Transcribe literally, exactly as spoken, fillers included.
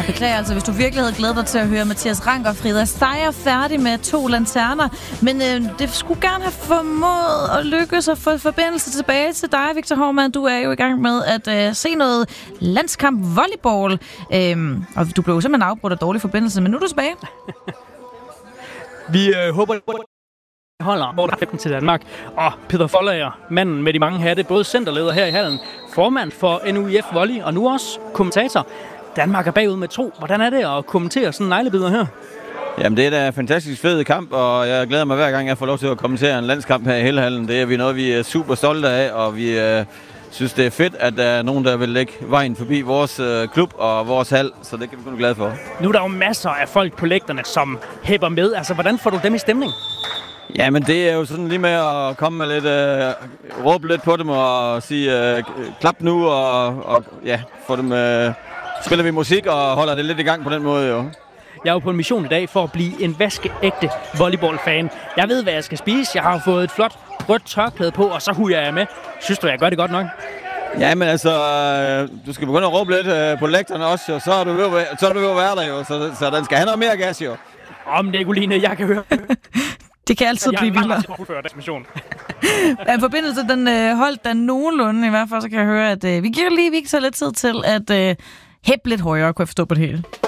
Jeg beklager altså, hvis du virkelig havde glædet dig til at høre Mathias Rank og Frida Steier færdig med to lanterner. Men øh, det skulle gerne have formået at lykkes at få forbindelse tilbage til dig, Victor Hovmand. Du er jo i gang med at øh, se noget landskamp volleyball. Øh, og du blev jo simpelthen afbrudt af dårlig forbindelse, men nu er du tilbage. Vi øh, håber, holder hvor der er til Danmark. Og Peter Foldager, manden med de mange hatte, både centerleder her i hallen, formand for N U I F Volley, og nu også kommentator. Danmark er bagud med to. Hvordan er det at kommentere sådan en neglebider her? Jamen, det er da en fantastisk fed kamp, og jeg glæder mig hver gang, jeg får lov til at kommentere en landskamp her i Hellehallen. Det er vi noget, vi er super stolte af, og vi øh, synes, det er fedt, at der er nogen, der vil lægge vejen forbi vores øh, klub og vores hal, så det kan vi kun være glade for. Nu er der jo masser af folk på lægterne, som hæpper med. Altså, hvordan får du dem i stemning? Ja, men det er jo sådan lige med at komme med lidt, øh, råbe lidt på dem og sige, øh, klap nu, og, og ja, få dem, øh, spiller vi musik og holder det lidt i gang på den måde, jo. Jeg er jo på en mission i dag for at blive en vaskeægte volleyball-fan. Jeg ved, hvad jeg skal spise. Jeg har fået et flot rødt tørklæde på, og så huger jeg med. Synes du, jeg gør det godt nok? Ja, men altså, øh, du skal begynde at råbe lidt øh, på lægterne også, og så er du ved, så er du ved at være der, jo. Så, så den skal have noget mere gas, jo. Om det er Nicoline, jeg kan høre. Det kan altid blive vildere. Ja, forbindelsen den øh, holdt den nogenlunde, i hvert fald så kan jeg høre, at øh, vi giver lige Victor lidt tid til at øh, hæppe lidt højere, kunne jeg forstå på det hele.